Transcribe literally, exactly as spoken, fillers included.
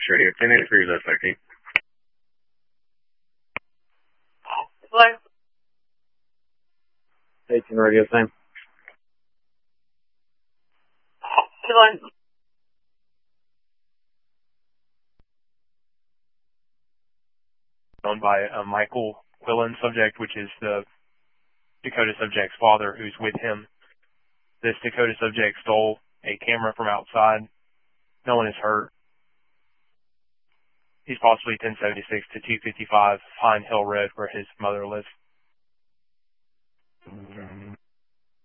right here. ten eighty-three is S thirteen. Hello? eighteen radio, same. Hello? Owned by a Michael Quillen subject, which is the Dakota subject's father, who's with him. This Dakota subject stole a camera from outside. No one is hurt. He's possibly ten seventy-six to two fifty-five Pine Hill Road, where his mother lives.